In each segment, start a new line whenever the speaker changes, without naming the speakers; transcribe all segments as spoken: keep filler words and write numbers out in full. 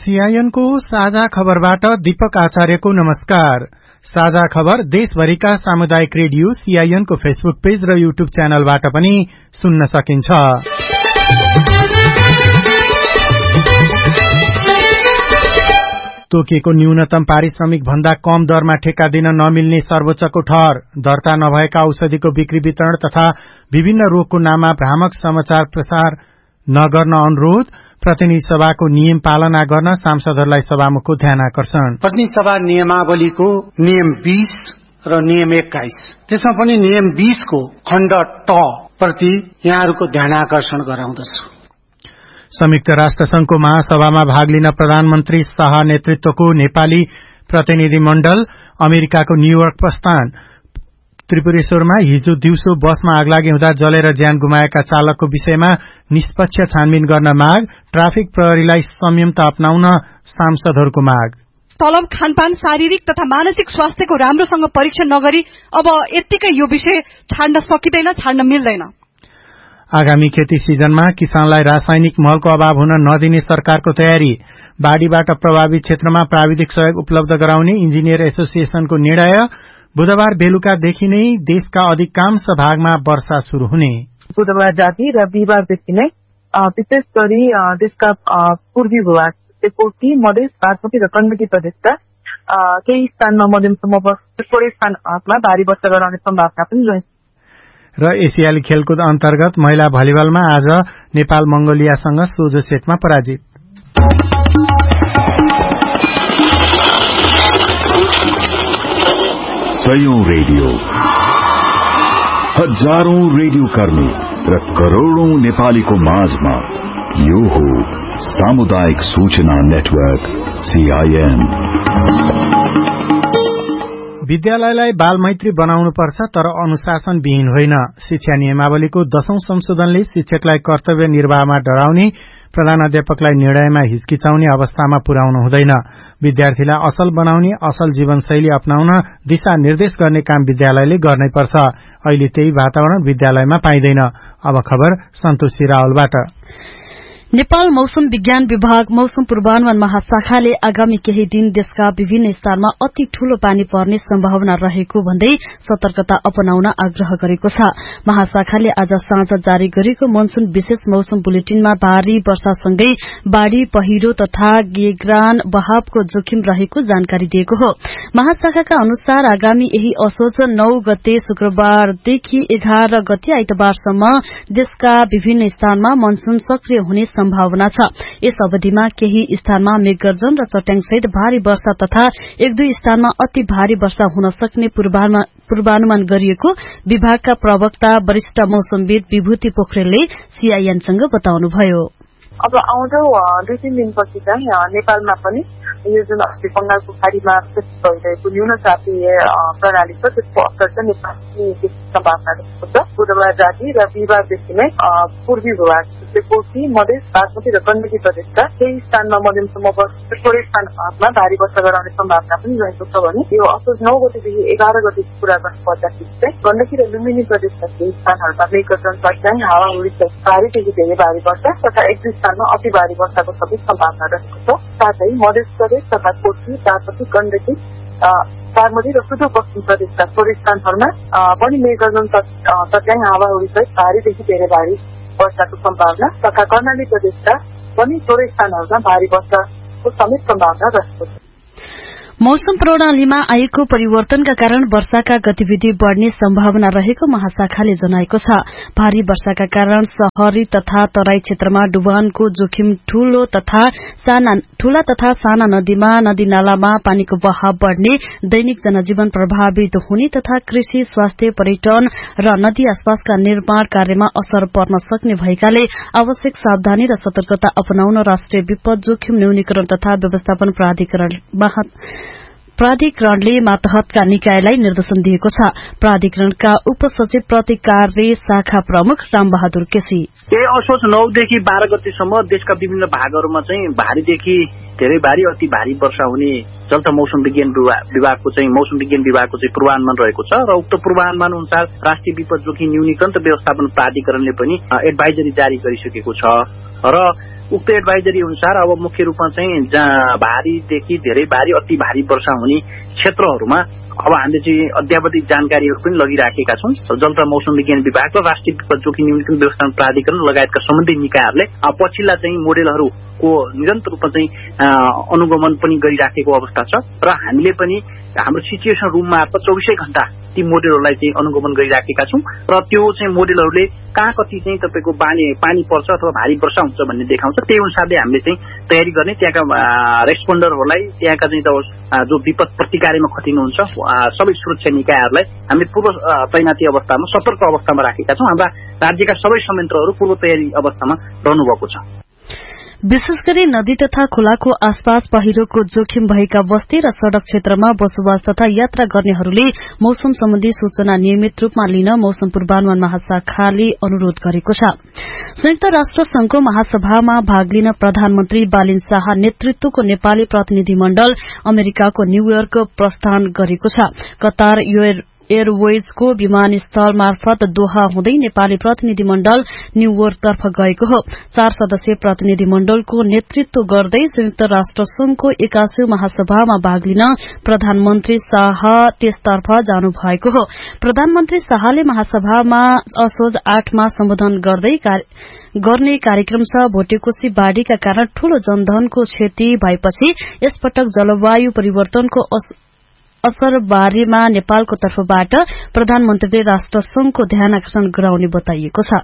CIN को साझा खबरबाट दीपक आचार्यको नमस्कार। साझा खबर देशभरिका सामुदायिक रेडियो सीआईएन को फेसबुक पेज र यूट्यूब च्यानलबाट पनि सुन्न सकिन्छ। तोकिएको न्यूनतम पारिश्रमिक भन्दा कम दरमा ठेक्का दिन नमिल्ने सर्वोच्चको ठहर। दर्ता नभएका औषधिको बिक्री वितरण तथा विभिन्न रोगको नाममा भ्रामक समाचार प्रसार नगर्न अनुरोध। प्रतिनिधि सभाको नियम पालना गर्न सांसदहरूलाई सभामुखको ध्यान आकर्षण।
प्रतिनिधि सभा नियमावलीको नियम बीस र नियम एक्काइस, त्यसमा पनि नियम बीस को खण्ड ट प्रति यहाँहरूको ध्यान आकर्षण गराउँदछु।
संयुक्त राष्ट्र संघको महासभामा भाग लिन प्रधानमन्त्री शाह नेतृत्वको नेपाली प्रतिनिधि मण्डल अमेरिकाको न्यूयोर्क प्रस्थान। त्रिपुरेश्वरमा हिजो दिउँसो बसमा आगलागी हुँदा जलेर ज्यान गुमाएका चालकको विषयमा निष्पक्ष छानबिन गर्न माग। ट्राफिक प्रहरीलाई संयमता अपनाउन सांसदहरूको माग।
तलब, खानपान, शारीरिक तथा मानसिक स्वास्थ्यको राम्रोसँग परीक्षण नगरी अब यत्तिकै यो विषय छाड्न सकिँदैन, छाड्न मिल्दैन।
आगामी खेती सिजनमा किसानलाई रासायनिक मलको अभाव हुन नदिने सरकारको तयारी। बाढ़ीबाट प्रभावित क्षेत्रमा प्राविधिक सहयोग उपलब्ध गराउने इन्जिनियर एसोसिएशनको निर्णय। बुधबार बेलुकादेखि नै देशका अधिकांश भागमा वर्षा शुरू हुने।
बुधबार राति र बिहिबारदेखि नै विशेष गरी देशका पूर्वी भूभाग, कोशी, मधेस, बागमती र गण्डकी प्रदेशका केही स्थानमा मध्यमसम्म थोरै स्थानमा भारी वर्षा रहने सम्भावना पनि रहेछ।
र एसियाली खेलकुद अन्तर्गत महिला भलिबलमा आज नेपाल मंगोलियासँग सोझो सेटमा पराजित।
सयौं रेडियो, हजारौं रेडियो कर्मी र करोड़ौं नेपालीको माझमा यो हो सामुदायिक सूचना नेटवर्क सीआईएन।
विद्यालयलाई बाल मैत्री बनाउनुपर्छ, तर अनुशासन विहीन होइन। शिक्षा नियमावलीको दशौं संशोधनले शिक्षकलाई कर्तव्य निर्वाहमा डराउने, प्रधान अध्यापकलाई निर्णयमा हिचकिचाउने अवस्थामा पुर्याउन हुँदैन। विद्यार्थीलाई असल बनाउने, असल जीवनशैली अपनाउन दिशा निर्देश गर्ने काम विद्यालयले गर्नै पर्छ। अहिले त्यही वातावरण विद्यालयमा पाइँदैन। अब खबर सन्तोषी रावलबाट।
नेपाल मौसम विज्ञान विभाग मौसम पूर्वानुमान महाशाखाले आगामी केही दिन देशका विभिन्न स्थानमा अति ठूलो पानी पर्ने सम्भावना रहेको भन्दै सतर्कता अपनाउन आग्रह गरेको छ। महाशाखाले आज साँझ जारी गरेको मनसून विशेष मौसम बुलेटिनमा भारी वर्षासँगै बाढ़ी, पहिरो तथा गेग्रान बहावको जोखिम रहेको जानकारी दिएको हो। महाशाखाका अनुसार आगामी यही असोज नौ गते शुक्रबारदेखि एघार गते आइतबारसम्म देशका विभिन्न स्थानमा मनसून सक्रिय हुने सम्भावना छ। यस अवधिमा केही स्थानमा मेघगर्जन र चट्याङसहित भारी वर्षा तथा एक दुई स्थानमा अति भारी वर्षा हुन सक्ने पूर्वानुमान गरिएको विभागका प्रवक्ता वरिष्ठ मौसमविद विभूति पोखरेलले सीआईएनसँग बताउनुभयो।
अब आउँदो दुई तीन दिनपछि चाहिँ नेपालमा पनि यो जुन अस्ति बंगालको खाडीमा भइरहेको न्यून चापीय प्रणाली छ, त्यसको असर चाहिँ नेपालमा सम्भावना रहेको छ। बुधबार राति र बिहिबारदेखि नै पूर्वी भूभाग, कोशी, मधेस, बागमती र गण्डकी प्रदेशका केही स्थानमा मध्यमसम्म थोरै स्थानमा भारी वर्षा गराउने सम्भावना पनि रहेको छ भने यो असोज नौ गतेदेखि एघार गतेको कुरा गर्नु पर्दाखेरि चाहिँ गण्डकी र लुम्बिनी प्रदेशका केही स्थानहरूमा मेघगर्जन, चट्याङ, हावाहुरी सहित भारीदेखि धेरै भारी वर्षा तथा एक दुई स्थानमा अति भारी वर्षाको सबै सम्भावना रहेको छ। साथै मधेस प्रदेश तथा कोशी, बागमती, गण्डकी, बागमती र सुदूरपश्चिम प्रदेशका थोरै स्थानहरूमा पनि मेघगर्जन, चट्याङ, हावाहुरी सहित भारीदेखि धेरै भारी वर्षाको सम्भावना तथा कर्णाली प्रदेशका पनि थोरै स्थानहरूमा भारी वर्षाको समेत सम्भावना रहेको छ।
मौसम प्रणालीमा आएको परिवर्तनका कारण वर्षाका गतिविधि बढ़ने सम्भावना रहेको महाशाखाले जनाएको छ। भारी वर्षाका कारण शहरी तथा तराई क्षेत्रमा डुबानको जोखिम ठूलो तथा साना ठूला तथा साना नदीमा नदी नालामा पानीको बहाव बढ़ने, दैनिक जनजीवन प्रभावित हुने तथा कृषि, स्वास्थ्य, पर्यटन र नदी आसपासका निर्माण कार्यमा असर पर्न सक्ने भएकाले आवश्यक सावधानी र सतर्कता अपनाउन राष्ट्रिय विपद जोखिम न्यूनीकरण तथा व्यवस्थापन प्राधिकरण प्राधिकरणले मातहतका निकायलाई निर्देशन दिएको छ। प्राधिकरणका उपसचिव प्रतिकार्य शाखा प्रमुख रामबहादुर केसी
यही असोज नौदेखि बाह्र गतेसम्म देशका विभिन्न भागहरूमा चाहिँ भारीदेखि धेरै भारी अति भारी वर्षा हुने चल्छ मौसम विज्ञान विभागको चाहिँ मौसम विज्ञान विभागको चाहिँ पूर्वानुमान रहेको छ र उक्त पूर्वानुमान अनुसार राष्ट्रिय विपद जोखिम न्यूनीकरण र व्यवस्थापन प्राधिकरणले पनि एडभाइजरी जारी गरिसकेको छ र उक्त एडभाइजरी अनुसार अब मुख्य रूपमा चाहिँ भारीदेखि धेरै भारी अति भारी वर्षा हुने क्षेत्रहरूमा अब हामीले चाहिँ अद्यावधिक जानकारीहरू पनि लगिराखेका छौँ। जल तथा मौसम विज्ञान विभाग र राष्ट्रिय विपद जोखिम न्यूनीकरण व्यवस्थापन प्राधिकरण लगायतका सम्बन्धित निकायहरूले पछिल्ला चाहिँ मोडेलहरूको निरन्तर रूपमा चाहिँ अनुगमन पनि गरिराखेको अवस्था छ र हामीले पनि हाम्रो सिचुएसन रुम मार्फत चौबिसै घण्टा ती मोडेलहरूलाई चाहिँ अनुगमन गरिराखेका छौँ र त्यो चाहिँ मोडेलहरूले कहाँ कति चाहिँ तपाईँको पानी पानी पर्छ अथवा भारी वर्षा हुन्छ भन्ने देखाउँछ। त्यही अनुसारले हामीले चाहिँ तयारी गर्ने त्यहाँका रेस्पोन्डरहरूलाई त्यहाँका चाहिँ जो विपद प्रतिकार्यमा खटिनुहुन्छ सबै सुरक्षा निकायहरूलाई हामीले पूर्व तैनाती अवस्थामा सतर्क अवस्थामा राखेका छौँ। हाम्रा राज्यका सबै संयन्त्रहरू पूर्व तयारी अवस्थामा रहनुभएको छ।
विशेष गरी नदी तथा खोलाको आसपास पहिरोको जोखिम भएका बस्ती र सड़क क्षेत्रमा बसोबास तथा यात्रा गर्नेहरूले मौसम सम्बन्धी सूचना नियमित रूपमा लिन मौसम पूर्वानुमान महाशाखाले अनुरोध गरेको छ। संयुक्त राष्ट्र संघको महासभामा भाग लिन प्रधानमन्त्री बालिन शाह नेतृत्वको नेपाली प्रतिनिधिमण्डल अमेरिकाको न्यूयोर्क प्रस्थान गरेको छ। कतार एयरवेजको विमानस्थल मार्फत दोहा हुँदै नेपाली प्रतिनिधिमण्डल न्यूयोर्कतर्फ गएको हो। चार सदस्यीय प्रतिनिधिमण्डलको नेतृत्व गर्दै संयुक्त राष्ट्र संघको एकासीौं महासभामा भाग लिन प्रधानमन्त्री शाह त्यसतर्फ जानु भएको हो। प्रधानमन्त्री शाहले महासभामा असोज आठमा सम्बोधन गर्दै गर्ने कार्यक्रम छ। भोटेकोशी बाढ़ीका कारण ठूलो जनधनको क्षति भएपछि यसपटक जलवायु परिवर्तनको असर बारेमा नेपालको तर्फबाट प्रधानमन्त्रीले राष्ट्र संघको ध्यानाकर्षण गराउने बताइएको छ।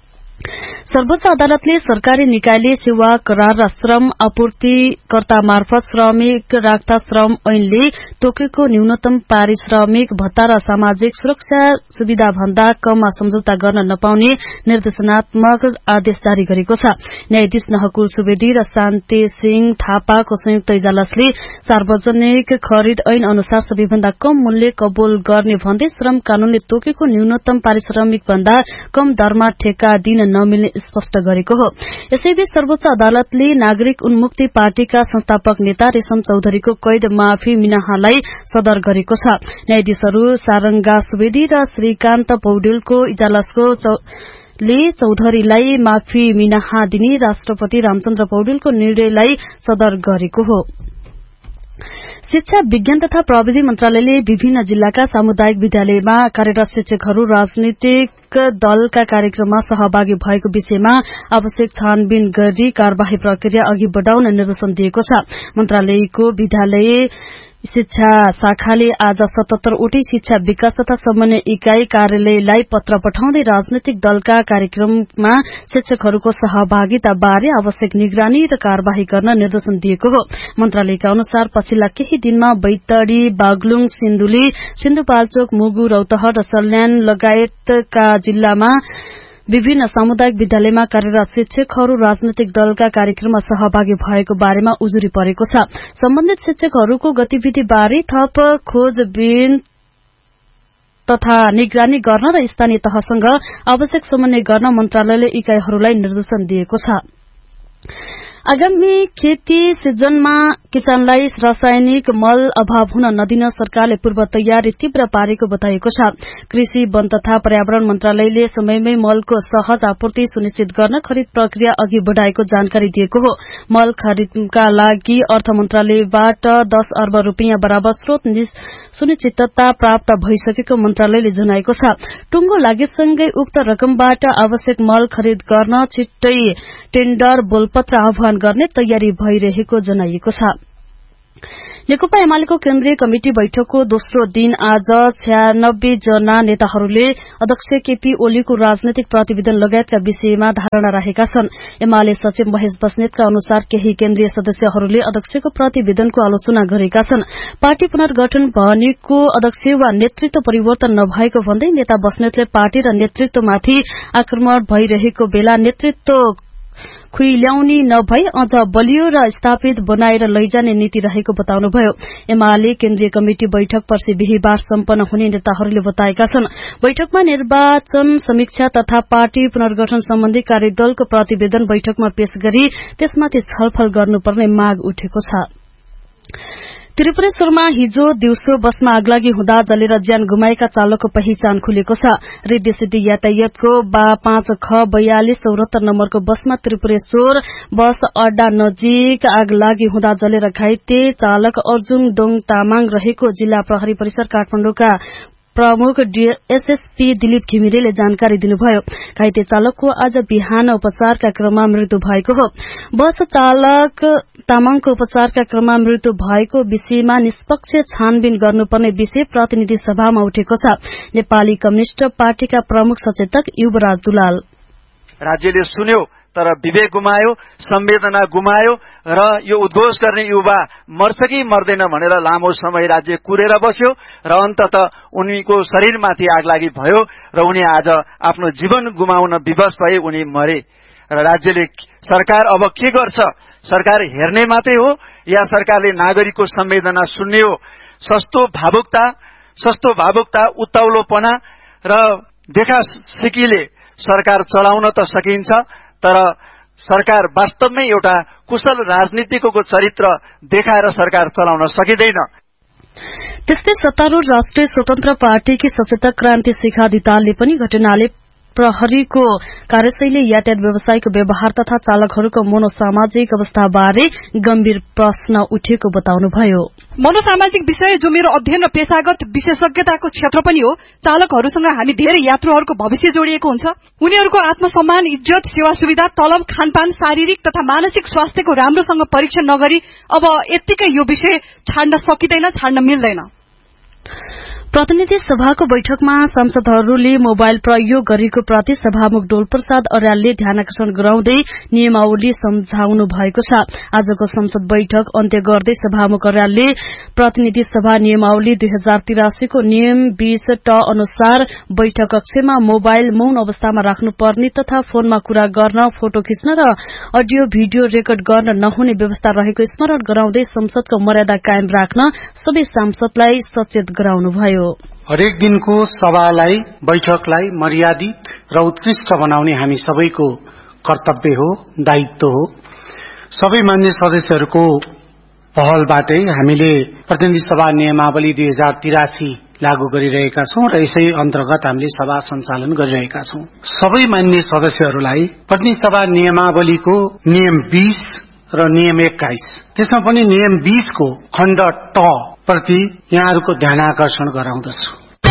सर्वोच्च अदालतले सरकारी निकायले सेवा करार र श्रम आपूर्तिकर्ता मार्फत श्रमिक राख्दा श्रम ऐनले तोकेको न्यूनतम पारिश्रमिक भत्ता र सामाजिक सुरक्षा सुविधा भन्दा कममा सम्झौता गर्न नपाउने निर्देशनात्मक आदेश जारी गरेको छ। न्यायाधीश नहकुल सुवेदी र शान्ति सिंह थापाको संयुक्त इजलासले सार्वजनिक खरिद ऐन अनुसार सबैभन्दा कम मूल्य कबूल गर्ने भन्दै श्रम कानूनले तोकेको न्यूनतम पारिश्रमिक भन्दा कम दरमा ठेक्का दिन नमिल्ने स्पष्ट गरेको हो। यसैबीच सर्वोच्च अदालतले नागरिक उन्मुक्ति पार्टीका संस्थापक नेता रेशम चौधरीको कैद माफी मिनाहालाई सदर गरेको छ। न्यायाधीशहरू सारंगा सुवेदी र श्रीकान्त पौडेलको इजलासको ले चौधरीलाई माफी मिनाहा दिने राष्ट्रपति रामचन्द्र पौडेलको निर्णयलाई सदर गरेको हो। शिक्षा विज्ञान तथा प्रविधि मन्त्रालयले विभिन्न जिल्लाका सामुदायिक विद्यालयमा कार्यरत शिक्षकहरू राजनीतिक दलका कार्यक्रममा सहभागी भएको विषयमा आवश्यक छानबिन गरी कार्यवाही प्रक्रिया अघि बढ़ाउन निर्देशन दिएको छ। मन्त्रालयको विद्यालय शिक्षा शाखाले आज सतहत्तरवटै शिक्षा विकास तथा समन्वय इकाई कार्यालयलाई पत्र पठाउँदै राजनैतिक दलका कार्यक्रममा शिक्षकहरूको सहभागिता बारे आवश्यक निगरानी र कार्यवाही गर्न निर्देशन दिएको हो। मन्त्रालयका अनुसार पछिल्ला केही दिनमा बैतडी, बागलुङ, सिन्धुली, सिन्धुपाल्चोक, मुगु, रौतहट र सल्यान लगायतका जिल्लामा विभिन्न सामुदायिक विद्यालयमा कार्यरत शिक्षकहरू राजनैतिक दलका कार्यक्रममा सहभागी भएको बारेमा उजुरी परेको छ। सम्बन्धित शिक्षकहरूको गतिविधि बारे थप खोजबिन तथा निगरानी गर्न र स्थानीय तहसँग आवश्यक समन्वय गर्न मन्त्रालयले इकाईहरूलाई निर्देशन दिएको छ। आगामी खेती सिजनमा किसानलाई रासायनिक मल अभाव हुन नदिन सरकारले पूर्व तयारी तीव्र पारेको बताएको छ। कृषि, वन तथा पर्यावरण मन्त्रालयले समयमै मलको सहज आपूर्ति सुनिश्चित गर्न खरिद प्रक्रिया अघि बढ़ाएको जानकारी दिएको हो। मल खरिदका लागि अर्थ मन्त्रालयबाट दस अर्ब रूपियाँ बराबर स्रोत सुनिश्चितता प्राप्त भइसकेको मन्त्रालयले जनाएको छ। टुंगो लागेसँगै उक्त रकमबाट आवश्यक मल खरिद गर्न छिट्टै टेन्डर बोलपत्र आह्वान गर्ने तयारी भइरहेको जनाइएको छ। नेकपा एमालेको केन्द्रीय कमिटि बैठकको दोस्रो दिन आज छयानब्बे जना नेताहरूले अध्यक्ष केपी ओलीको राजनैतिक प्रतिवेदन लगायतका विषयमा धारणा राखेका छन्। एमाले सचिव महेश बस्नेतका अनुसार केही केन्द्रीय सदस्यहरूले अध्यक्षको प्रतिवेदनको आलोचना गरेका छन्। पार्टी पुनर्गठन भनेको अध्यक्ष वा नेतृत्व परिवर्तन नभएको भन्दै नेता बस्नेतले पार्टी र नेतृत्वमाथि आक्रमण भइरहेको बेला नेतृत्व खुइल्याउने नभई अझ बलियो र स्थापित बनाएर लैजाने नीति रहेको बताउनुभयो। एमाले केन्द्रीय कमिटि बैठक पर्सि बिहीबार सम्पन्न हुने नेताहरूले बताएका छन्। बैठकमा निर्वाचन समीक्षा तथा पार्टी पुनर्गठन सम्बन्धी कार्यदलको प्रतिवेदन बैठकमा पेश गरी त्यसमाथि छलफल गर्नुपर्ने माग उठेको छ। त्रिपुरेश्वरमा हिजो दिउँसो बसमा आगलागी हुँदा जलेर ज्यान गुमाएका चालकको पहिचान खुलेको छ। रिद्धसिद्धि यातायातको बा पाँच ख बयालिस चौरात्तर नम्बरको बसमा त्रिपुरेश्वर बस अड्डा नजिक आगलागी हुँदा जलेर घाइते चालक अर्जुन दोङ तामाङ रहेको जिल्ला प्रहरी परिसर काठमाडौँका प्रमुख एसएसपी दिलीप घिमिरेले जानकारी दिनुभयो। घाइते चालकको आज बिहान उपचारका क्रममा मृत्यु भएको हो। बस चालक तामाङको उपचारका क्रममा मृत्यु भएको विषयमा निष्पक्ष छानबिन गर्नुपर्ने विषय प्रतिनिधि सभामा उठेको छ। नेपाली कम्युनिष्ट पार्टीका प्रमुख सचेतक युवराज दुलाल,
राज्यले सुन्यो तर विवेक गुमायो, संवेदना गुमायो र यो उद्घोष गर्ने युवा मर्छ कि मर्दैन भनेर लामो समय राज्य कुरेर बस्यो र अन्तत उनीको शरीरमाथि आगलागी भयो र उनी आज आफ्नो जीवन गुमाउन विवश भए, उनी मरे। र राज्यले सरकार अब के गर्छ? सरकार हेर्ने मात्रै हो या सरकारले नागरिकको संवेदना सुन्ने हो? सस्तो भावुकता सस्तो भावुकता उत्ताउलोपना र देखा सिकीले सरकार चलाउन त सकिन्छ, तर सरकार वास्तवमै एउटा कुशल राजनीतिकको चरित्र देखाएर सरकार चलाउन सकिँदैन।
त्यस्तै सत्तारूढ़ राष्ट्रिय स्वतन्त्र पार्टीकी सचेतक क्रान्ति शिखा दितालले पनि घटनाले प्रहरीको कार्यशैली, यातायात व्यवसायको व्यवहार तथा चालकहरूको मनोसामाजिक अवस्थाबारे गम्भीर प्रश्न उठेको बताउनुभयो।
मनोसामाजिक विषय जो मेरो अध्ययन र पेशागत विशेषज्ञताको क्षेत्र पनि हो। चालकहरूसँग हामी धेरै यात्रुहरूको भविष्य जोडिएको हुन्छ। उनीहरूको आत्मसम्मान, इज्जत, सेवा सुविधा, तलब, खानपान, शारीरिक तथा मानसिक स्वास्थ्यको राम्रोसँग परीक्षण नगरी अब यत्तिकै यो विषय छाड्न सकिँदैन, छाड्न मिल्दैन।
प्रतिनिधि सभाको बैठकमा सांसदहरूले मोबाइल प्रयोग गरेको प्रति सभामुख डोलप्रसाद अर्यालले ध्यानाकर्षण गराउँदै नियमावली सम्झाउनु भएको छ। आजको संसद बैठक अन्त्य गर्दै सभामुख अर्यालले प्रतिनिधि सभा नियमावली दुई हजार तिरासीको नियम बीस ट अनुसार बैठक कक्षमा मोबाइल मौन अवस्थामा राख्नुपर्ने तथा फोनमा कुरा गर्न, फोटो खिच्न र अडियो भिडियो रेकर्ड गर्न नहुने व्यवस्था रहेको स्मरण गराउँदै संसदको मर्यादा कायम राख्न सबै सांसदलाई सचेत गराउनुभयो।
हरेक दिनको सभालाई, बैठकलाई मर्यादित र उत्कृष्ट बनाउने हामी सबैको कर्तव्य हो, दायित्व हो। सबै मान्य सदस्यहरूको पहलबाटै हामीले प्रतिनिधि सभा नियमावली दुई हजार तिरासी लागू गरिरहेका छौं र यसै अन्तर्गत हामीले सभा सञ्चालन गरिरहेका छौं। सबै मान्य सदस्यहरूलाई प्रतिनिधि सभा नियमावलीको नियम बीस र नियम एक्काइस, त्यसमा पनि नियम बीस को खण्ड ट प्रति यहाँहरूको ध्यानाकर्षण गराउँदछु।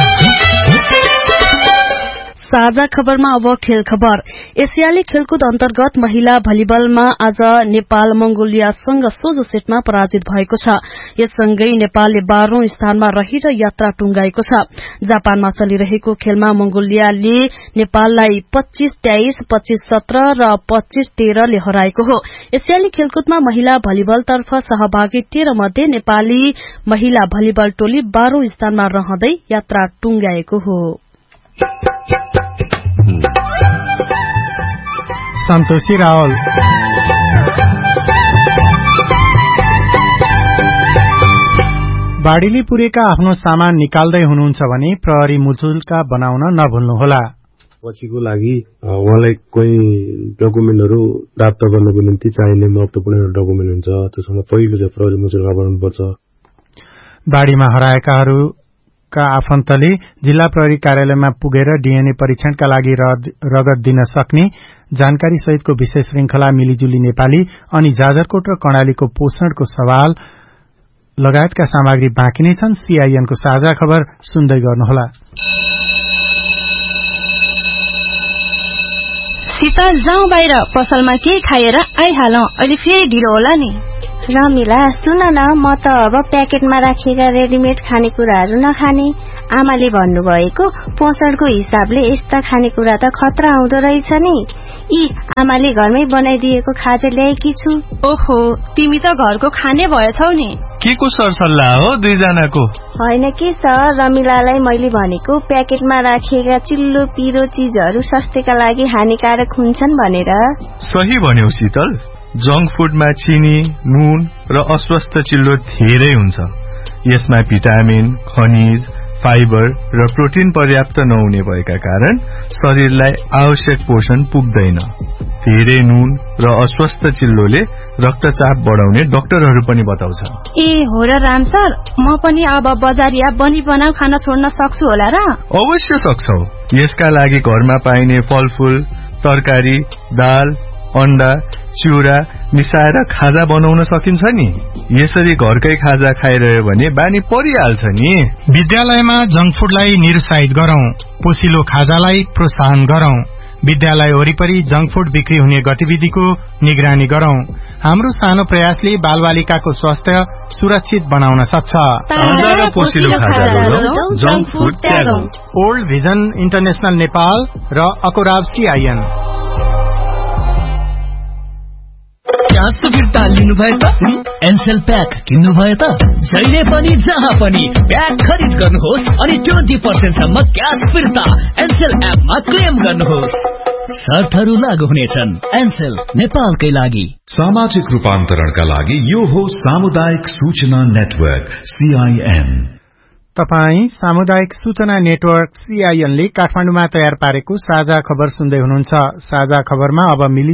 साझा खबरमा अब खेल खबर। एसियाली खेलकुद अन्तर्गत महिला भलिबलमा आज नेपाल मंगोलियासँग सोझो सेटमा पराजित भएको छ। यससँगै नेपालले बाह्रौं स्थानमा रहेर यात्रा टुंगाएको छ। जापानमा चलिरहेको खेलमा मंगोलियाले नेपाललाई पच्चीस तेइस, पच्चीस सत्र र पच्चीस तेह्र ले हराएको हो। एसियाली खेलकुदमा महिला भलिबलतर्फ सहभागी तेह्र मध्ये नेपाली महिला भलिबल टोली बाह्रौं स्थानमा रहँदै यात्रा टुंगाएको हो।
सन्तोषी रावल। बाढ़ीले पुरेका आफ्नो सामान निकाल्दै हुनुहुन्छ भने प्रहरी मुचुल्का बनाउन नभुल्नुहोला।
पछिको लागि उहाँलाई कोही डकुमेन्टहरू प्राप्त गर्नको निम्ति चाहिने महत्वपूर्ण डकुमेन्ट हुन्छ, त्यसमा पहिलो चाहिँ प्रहरी मुचुल्का बनाउनुपर्छ।
बाढ़ीमा हराएकाहरू का आफन्तले जिल्ला प्रहरी कार्यालयमा पुगेर डीएनए परीक्षणका लागि रगत दिन सक्ने जानकारी सहितको विशेष श्रृंखला मिलिजुली नेपाली अनि जाजरकोट र कर्णालीको पोषणको सवाल लगायतका सामग्री बाँकी नै छन्। सीआईएनको साझा खबर सुन्दै गर्नुहोला।
शीतल, जाउँ बाहिर, पसलमा केही खाएर आइहालौं, अहिले फेरि ढिलो होला नि।
रमिला, सुन न, म त अब प्याकेटमा राखिएका रेडिमेड खानेकुराहरू नखाने। आमाले भन्नुभएको पोषणको हिसाबले यस्ता खानेकुरा त खतरा आउँदो रहेछ नि। यी आमाले घरमै बनाइदिएको खाजा ल्याएकी छु।
ओहो, तिमी त घरको खाने भएछौ नि।
के को सरसल्लाह हो दुईजनाको?
होइन के सर, रमिलालाई मैले भनेको प्याकेटमा राखिएका चिल्लो पिरो चीजहरू स्वास्थ्यका लागि हानिकारक हुन्छन् भनेर।
सही भन्यौ शीतल, जंक फूडमा चिनी, नुन र अस्वस्थ चिल्लो धेरै हुन्छ। यसमा भिटामिन, खनिज, फाइबर र प्रोटिन पर्याप्त नहुने भएका कारण शरीरलाई आवश्यक पोषण पुग्दैन। धेरै नुन र अस्वस्थ चिल्लोले रक्तचाप बढाउने डाक्टरहरू पनि बताउँछ।
ए हो र राम सर, म पनि अब बजारिया बनी बनाऊ खाना छोड्न सक्छु होला र?
अवश्य सक्छौ। यसका लागि घरमा पाइने फलफूल, तरकारी, दाल, अण्डा, चिउरा मिसाएर खाजा बनाउन सकिन्छ नि। यसरी घरकै खाजा खाइरह्यो भने बानी परिहाल्छ नि।
विद्यालयमा जंक फूडलाई निरुत्साहित गरौं, पोसिलो खाजालाई प्रोत्साहन गरौं। विद्यालय वरिपरि जंक फूड बिक्री हुने गतिविधिको निगरानी गरौं। हाम्रो सानो प्रयासले बालबालिकाको स्वास्थ्य सुरक्षित बनाउन सक्छ। ओल्ड भिजन इन्टरनेशनल नेपाल र अकोराब सीआईएन।
क्यास फिर्ता लिनुभयो त? एनसेल प्याक किन्नुभयो त? जहिले पनि जहाँ पनि प्याक खरिद गर्नुहोस् अनि ट्वेन्टी पर्सेन्ट सम्म क्यास फिर्ता एनसेल एपमा क्लेम गर्नुहोस्। शर्तहरू लागू हुनेछन्। एनसेल नेपालकै लागि।
सामाजिक रूपान्तरणका लागि यो हो सामुदायिक सूचना नेटवर्क सीआईएन।
तपाई सामुदायिक सूचना नेटवर्क सीआईएन ले काठमाडौँमा तयार पारेको साझा खबर सुन्दै हुनुहुन्छ। साझा खबरमा अब मिली